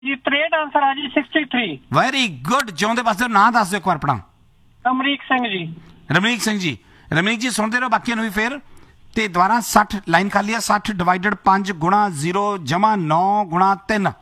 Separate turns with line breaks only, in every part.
ਜੀ 63 ਆਨਸਰ ਆ ਜੀ 63।
Very good. ਜਿਉਂਦੇ ਪਾਸੇ ਨਾਂ ਦੱਸ ਦਿਓ ਇੱਕ ਵਾਰ ਆਪਣਾ।
ਅਮਰੀਕ ਸਿੰਘ ਜੀ।
ਰਮਨੀਕ ਸਿੰਘ ਜੀ। ਰਮਨੀਕ ਜੀ ਸੁਣਦੇ ਰਹੋ ਬਾਕੀਆਂ ਨੂੰ ਵੀ ਫਿਰ। ਤੇ ਦੁਬਾਰਾ 60 ਲਾਈਨ ਖਾਲੀ ਆ। 60 ਡਿਵਾਈਡਡ 5 ਗੁਣਾ 0 ਜਮਾ 9 ਗੁਣਾ 3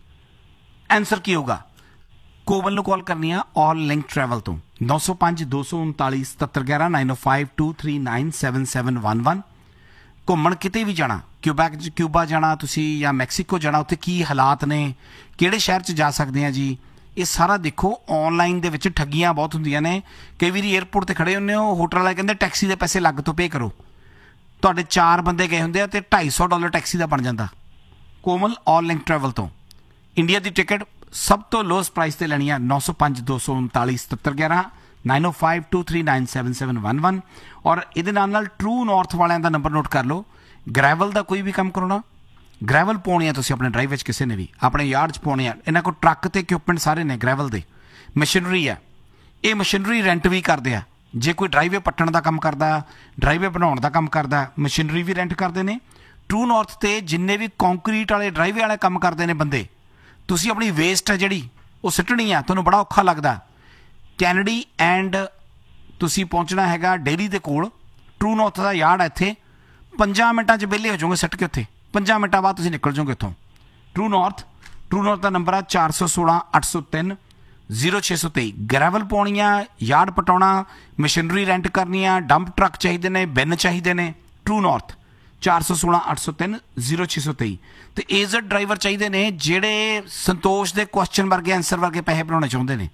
ਆਨਸਰ ਕੀ ਹੋਊਗਾ? ਕੋਵਲ ਨੂੰ ਕਾਲ ਕਰਨੀ ਆ ਆਲ ਲਿੰਕ ਟਰੈਵਲ ਤੋਂ 905 239 7711 905 239 7711। ਘੁੰਮਣ ਕਿਤੇ ਵੀ ਜਾਣਾ, ਕਿਊਬਾ ਜਾਣਾ ਤੁਸੀਂ ਜਾਂ ਮੈਕਸੀਕੋ ਜਾਣਾ, ਉੱਥੇ ਕੀ ਹਾਲਾਤ ਨੇ, ਕਿਹੜੇ ਸ਼ਹਿਰ 'ਚ ਜਾ ਸਕਦੇ ਆ ਜੀ, ਇਹ ਸਾਰਾ ਦੇਖੋ। ਆਨਲਾਈਨ ਦੇ ਵਿੱਚ ਠੱਗੀਆਂ ਬਹੁਤ ਹੁੰਦੀਆਂ ਨੇ। ਕਈ ਵਾਰੀ ਏਅਰਪੋਰਟ ਤੇ ਖੜੇ ਹੁੰਦੇ ਹੋ, ਹੋਟਲ ਵਾਲੇ ਕਹਿੰਦੇ ਟੈਕਸੀ ਦੇ ਪੈਸੇ ਅਲੱਗ ਤੋਂ ਪੇ ਕਰੋ। ਤੁਹਾਡੇ 4 ਬੰਦੇ ਗਏ ਹੁੰਦੇ ਆ ਤੇ $250 ਟੈਕਸੀ ਦਾ ਬਣ ਜਾਂਦਾ। ਕੋਮਲ ਆਲ ਲਿੰਕ ਟਰੈਵਲ ਤੋਂ ਇੰਡੀਆ ਦੀ ਟਿਕਟ ਸਭ ਤੋਂ ਲੋਐਸਟ ਪ੍ਰਾਈਸ ਤੇ ਲੈਣੀ ਆ 905 239 7711 905 239 7711। ਔਰ ਇਹਦੇ ਨਾਲ ਟਰੂ ਨਾਰਥ ਵਾਲਿਆਂ ਦਾ ਨੰਬਰ ਨੋਟ ਕਰ ਲਓ। ਗ੍ਰੈਵਲ ਦਾ ਕੋਈ ਵੀ ਕੰਮ ਕਰਾਉਣਾ, ਗ੍ਰੈਵਲ ਪਾਉਣੀ ਆ ਤੁਸੀਂ ਆਪਣੇ ਡਰਾਈਵ ਵਿੱਚ, ਕਿਸੇ ਨੇ ਵੀ ਆਪਣੇ ਯਾਰਡ 'ਚ ਪਾਉਣੀ ਆ। ਇਹਨਾਂ ਕੋਲ ਟਰੱਕ ਤੇ ਇਕਵਿਪਮੈਂਟ ਸਾਰੇ ਨੇ ਗ੍ਰੈਵਲ ਦੇ। ਮਸ਼ੀਨਰੀ ਆ, ਇਹ ਮਸ਼ੀਨਰੀ ਰੈਂਟ ਵੀ ਕਰਦੇ ਆ। ਜੇ ਕੋਈ ਡਰਾਈਵੇ ਪੱਟਣ ਦਾ ਕੰਮ ਕਰਦਾ, ਡਰਾਈਵੇ ਬਣਾਉਣ ਦਾ ਕੰਮ ਕਰਦਾ, ਮਸ਼ੀਨਰੀ ਵੀ ਰੈਂਟ ਕਰਦੇ ਨੇ। ਟਰੂ ਨਾਰਥ ਤੇ ਜਿੰਨੇ ਵੀ ਕੰਕਰੀਟ ਵਾਲੇ ਡਰਾਈਵੇ ਵਾਲੇ ਕੰਮ ਕਰਦੇ ਨੇ ਬੰਦੇ, ਤੁਸੀਂ ਆਪਣੀ ਵੇਸਟ ਹੈ ਜਿਹੜੀ ਉਹ ਸਿੱਟਣੀ ਆ, ਤੁਹਾਨੂੰ ਬੜਾ ਔਖਾ ਲੱਗਦਾ। ਕੈਨੇਡੀ ਐਂਡ ਤੁਸੀਂ ਪਹੁੰਚਣਾ ਹੈਗਾ ਡੇਅਰੀ ਦੇ ਕੋਲ। ਟਰੂ ਨਾਰਥ ਦਾ ਯਾਰਡ ਹੈ ਇੱਥੇ। 5 ਮਿੰਟਾਂ 'ਚ ਵਿਹਲੇ ਹੋ ਜਾਓਗੇ ਸਿੱਟ ਕੇ ਉੱਥੇ। 5 ਮਿੰਟਾਂ ਬਾਅਦ ਤੁਸੀਂ ਨਿਕਲ ਜਾਓਗੇ ਉੱਥੋਂ। ਟਰੂ ਨਾਰਥ ਦਾ ਨੰਬਰ ਆ 416 803 0623। ਗ੍ਰੈਵਲ ਪਾਉਣੀ ਆ, ਯਾਰਡ ਪਟਾਉਣਾ, ਮਸ਼ੀਨਰੀ ਰੈਂਟ ਕਰਨੀ ਆ, ਡੰਪ ਟਰੱਕ ਚਾਹੀਦੇ ਨੇ, ਬਿਨ ਚਾਹੀਦੇ ਨੇ। True north 416 803 0623। ਤੇ ਏਜ਼ਡ ਡਰਾਈਵਰ ਚਾਹੀਦੇ ਨੇ ਜਿਹੜੇ ਸੰਤੋਸ਼ ਦੇ ਕੁਐਸਚਨ ਵਰਗੇ ਆਨਸਰ ਵਰਗੇ ਪੈਸੇ ਬਣਾਉਣੇ ਚਾਹੁੰਦੇ ਨੇ।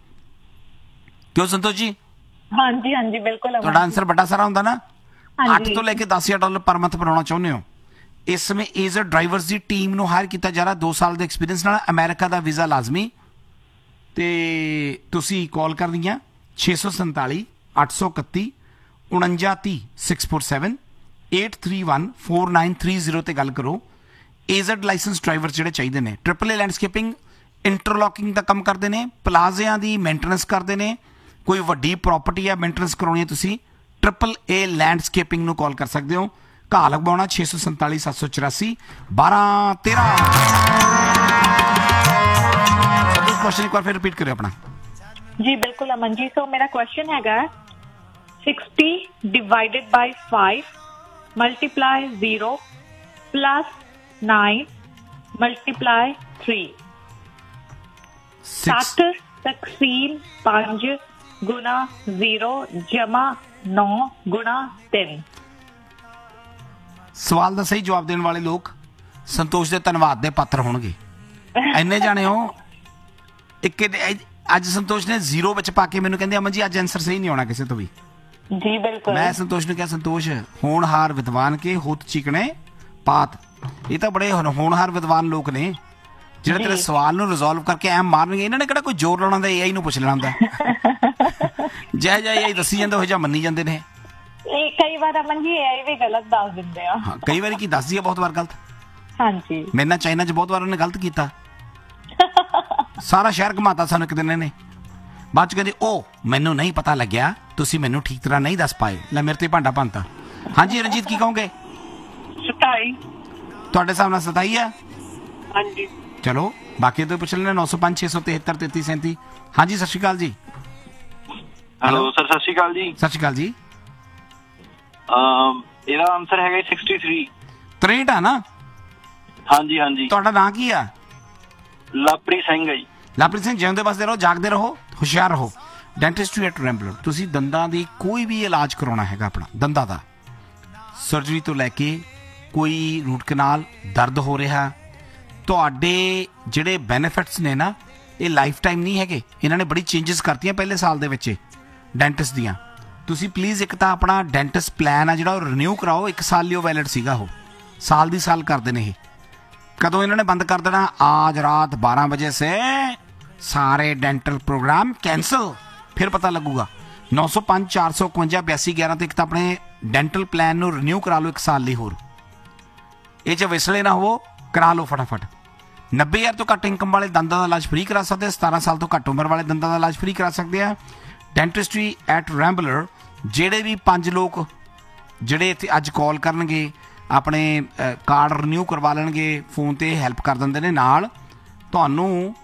ਕਿਉਂ ਸੰਤੋਸ਼ ਜੀ?
ਹਾਂਜੀ ਹਾਂਜੀ ਬਿਲਕੁਲ।
ਤੁਹਾਡਾ ਆਨਸਰ ਵੱਡਾ ਸਾਰਾ ਹੁੰਦਾ ਨਾ। 8 ਤੋਂ ਲੈ ਕੇ $10,000 ਪਰ ਮੰਥ ਬਣਾਉਣਾ ਚਾਹੁੰਦੇ ਹੋ। ਇਸ ਸਮੇਂ ਏਜ਼ਡ ਡਰਾਈਵਰਸ ਦੀ ਟੀਮ ਨੂੰ ਹਾਇਰ ਕੀਤਾ ਜਾ ਰਿਹਾ 2 ਸਾਲ ਦੇ ਐਕਸਪੀਰੀਅੰਸ ਨਾਲ। ਅਮਰੀਕਾ ਦਾ ਵੀਜ਼ਾ ਲਾਜ਼ਮੀ। ਤੇ ਤੁਸੀਂ ਕਾਲ ਕਰਨੀ ਆ 647 831 4930 647 831 4930 ਤੇ ਗੱਲ ਕਰੋ। ਏਜ਼ਡ ਲਾਇਸੈਂਸ ਡਰਾਈਵਰ ਜਿਹੜੇ ਚਾਹੀਦੇ ਨੇ। AAA ਲੈਂਡਸਕੇਪਿੰਗ ਇੰਟਰਲੌਕਿੰਗ ਦਾ ਕੰਮ ਕਰਦੇ ਨੇ, ਪਲਾਜ਼ਿਆਂ ਦੀ ਮੇਨਟੇਨੈਂਸ ਕਰਦੇ ਨੇ। ਕੋਈ ਵੱਡੀ ਪ੍ਰਾਪਰਟੀ ਆ ਮੇਨਟੇਨੈਂਸ ਕਰਾਉਣੀ ਹੈ ਤੁਸੀਂ, AAA ਲੈਂਡਸਕੇਪਿੰਗ ਨੂੰ ਕਾਲ ਕਰ ਸਕਦੇ ਹੋ। ਘਾਹ ਲਗਵਾਉਣਾ 647 784 1213। ਕੁਐਸਚਨ ਇੱਕ ਵਾਰ ਫਿਰ ਰਿਪੀਟ ਕਰਿਓ ਆਪਣਾ।
ਜੀ ਬਿਲਕੁਲ ਅਮਨ ਜੀ। ਸੋ ਮੇਰਾ ਕੁਐਸਚਨ ਹੈਗਾ 60 ਡਿਵਾਈਡਡ ਬਾਈ 5 ਮਲਟੀਪਲਾਈ 0 ਪਲੱਸ 9 ਮਲਟੀਪਲਾਈ 3 7 ਤਕਸੀਮ 5 ਗੁਣਾ 0 ਜਮਾ 9 ਗੁਣਾ 3।
ਸਵਾਲ ਦਾ ਸਹੀ ਜਵਾਬ ਦੇਣ ਵਾਲੇ ਲੋਕ ਸੰਤੋਸ਼ ਦੇ ਧੰਨਵਾਦ ਦੇ ਪਾਤਰ ਹੋਣਗੇ। ਇੰਨੇ ਜਾਣੇ ਹੋ। ਇੱਕ ਅੱਜ ਸੰਤੋਸ਼ ਨੇ 0 ਵਿੱਚ ਪਾ ਕੇ ਮੈਨੂੰ ਕਹਿੰਦੇ ਅਮਨ ਜੀ ਅੱਜ ਆਨਸਰ ਸਹੀ ਨਹੀਂ ਆਉਣਾ ਕਿਸੇ ਤੋਂ ਵੀ।
ਜੀ ਬਿਲਕੁਲ।
ਮੈਂ ਸੰਤੋਸ਼ ਨੂੰ ਕਿਹਾ ਸੰਤੋਸ਼ ਹੋਣਹਾਰ ਵਿਦਵਾਨ ਕੇ ਹੁਤ ਚਿਕਣੇ ਪਾਤ। ਇਹ ਤਾਂ ਬੜੇ ਹੋਣਹਾਰ ਵਿਦਵਾਨ ਲੋਕ ਨੇ ਜਿਹੜੇ ਤੇਰੇ ਸਵਾਲ ਨੂੰ ਰਿਜ਼ੋਲਵ ਕਰਕੇ ਐਂ ਮਾਰਨਗੇ। ਇਹਨਾਂ ਨੇ ਕਿਹੜਾ ਕੋਈ ਜ਼ੋਰ ਲਾਉਣਾ ਹੁੰਦਾ, AI ਨੂੰ ਪੁੱਛ ਲੈਣਾ ਹੁੰਦਾ। ਜੈ ਜੈ AI ਦੱਸੀ ਜਾਂਦਾ ਉਹ ਜਿਹਾ ਮੰਨੀ ਜਾਂਦੇ ਨੇ।
ਕਈ ਵਾਰ ਅਮਨ ਜੀ AI ਵੀ ਗਲਤ ਦੱਸ ਦਿੰਦੇ ਆ।
ਹਾਂ ਕਈ ਵਾਰੀ ਕੀ ਦੱਸਦੀ ਆ, ਬਹੁਤ ਵਾਰ ਗਲਤ।
ਹਾਂਜੀ
ਮੇਰੇ ਨਾਲ ਚਾਈਨਾ 'ਚ ਬਹੁਤ ਵਾਰ ਉਹਨੇ ਗਲਤ ਕੀਤਾ। ਸਾਰਾ ਸ਼ਹਿਰ ਘੁਮਾਤਾ ਸਾਨੂੰ ਇੱਕ ਦਿਨ ਇਹਨੇ। ਬਾਅਦ 'ਚ ਕਹਿੰਦੇ ਉਹ ਮੈਨੂੰ ਨਹੀਂ ਪਤਾ ਲੱਗਿਆ, ਤੁਸੀਂ ਮੈਨੂੰ ਠੀਕ ਤਰ੍ਹਾਂ ਨਹੀਂ ਦੱਸ ਪਾਏ। ਲੈ ਮੇਰੇ ਤੇ ਭਾਂਡਾ ਭੰਨਤਾ। ਹਾਂਜੀ ਰਣਜੀਤ ਕੀ ਕਹੋਗੇ?
27।
ਤੁਹਾਡੇ ਹਿਸਾਬ ਨਾਲ 27 ਆ?
ਹਾਂਜੀ।
ਚਲੋ ਬਾਕੀ ਤੋਂ ਪੁੱਛ ਲੈਣੇ। 905 673 33 37। ਹਾਂਜੀ ਸਤਿ ਸ਼੍ਰੀ ਅਕਾਲ ਜੀ।
ਹੈਲੋ ਸਰ ਸਤਿ ਸ਼੍ਰੀ ਅਕਾਲ ਜੀ।
ਸਤਿ ਸ਼੍ਰੀ ਅਕਾਲ ਜੀ।
ਇਹਦਾ ਆਨਸਰ ਹੈਗਾ 63।
63 ਆ ਨਾ?
ਹਾਂਜੀ ਹਾਂਜੀ।
ਤੁਹਾਡਾ ਨਾਂ ਕੀ ਆ?
ਲਾਪਰੀ ਸਿੰਘ ਹੈ ਜੀ।
ਲਾਪਰੀ ਸਿੰਘ ਜਿਉਂਦੇ ਬਸਦੇ ਰਹੋ, ਜਾਗਦੇ ਰਹੋ, ਹੁਸ਼ਿਆਰ ਰਹੋ। ਡੈਂਟਿਸਟਰੀ ਐਟ ਰੈਂਬਲਰ। ਤੁਸੀਂ ਦੰਦਾਂ ਦੀ ਕੋਈ ਵੀ ਇਲਾਜ ਕਰਾਉਣਾ ਹੈਗਾ ਆਪਣਾ ਦੰਦਾਂ ਦਾ, ਸਰਜਰੀ ਤੋਂ ਲੈ ਕੇ ਕੋਈ ਰੂਟ ਕਨਾਲ, ਦਰਦ ਹੋ ਰਿਹਾ, ਤੁਹਾਡੇ ਜਿਹੜੇ ਬੈਨੀਫਿਟਸ ਨੇ ਨਾ ਇਹ ਲਾਈਫ ਟਾਈਮ ਨਹੀਂ ਹੈਗੇ। ਇਹਨਾਂ ਨੇ ਬੜੀ ਚੇਂਜਸ ਕਰਤੀਆਂ ਪਹਿਲੇ ਸਾਲ ਦੇ ਵਿੱਚ ਡੈਂਟਿਸਟ ਦੀਆਂ। ਤੁਸੀਂ ਪਲੀਜ਼ ਇੱਕ ਤਾਂ ਆਪਣਾ ਡੈਂਟਿਸਟ ਪਲਾਨ ਆ ਜਿਹੜਾ ਉਹ ਰੀਨਿਊ ਕਰਾਓ। 1 ਸਾਲ ਲਈ ਉਹ ਵੈਲਿਡ ਸੀਗਾ, ਉਹ ਸਾਲ ਦੀ ਸਾਲ ਕਰਦੇ ਨੇ। ਇਹ ਕਦੋਂ ਇਹਨਾਂ ਨੇ ਬੰਦ ਕਰ ਦੇਣਾ? आज रात 12 बजे से सारे डेंटल प्रोग्राम कैंसिल। फिर पता लगूगा। 905 451 82 11 ਤੇ ਇੱਕ ਤਾਂ ਆਪਣੇ ਡੈਂਟਲ ਪਲਾਨ ਨੂੰ ਰੀਨਿਊ ਕਰਾ ਲਓ 1 ਸਾਲ ਲਈ ਹੋਰ। ਇਹ 'ਚ ਵਿਸਲੇ ਨਾ ਹੋਵੋ, ਕਰਾ ਲਓ ਫਟਾਫਟ। 90,000 ਤੋਂ ਘੱਟ ਇਨਕਮ ਵਾਲੇ ਦੰਦਾਂ ਦਾ ਇਲਾਜ ਫ੍ਰੀ ਕਰਾ ਸਕਦੇ ਆ। 17 ਸਾਲ ਤੋਂ ਘੱਟ ਉਮਰ ਵਾਲੇ ਦੰਦਾਂ ਦਾ ਇਲਾਜ ਫ੍ਰੀ ਕਰਾ ਸਕਦੇ ਆ। ਡੈਂਟਿਸਟਰੀ ਐਟ ਰੈਂਬਲਰ। ਜਿਹੜੇ ਵੀ 5 ਲੋਕ ਜਿਹੜੇ ਇੱਥੇ ਅੱਜ ਕਾਲ ਕਰਨਗੇ ਆਪਣੇ ਕਾਰਡ ਰੀਨਿਊ ਕਰਵਾ ਲੈਣਗੇ, ਫੋਨ 'ਤੇ ਹੈਲਪ ਕਰ ਦਿੰਦੇ ਨੇ ਨਾਲ। ਤੁਹਾਨੂੰ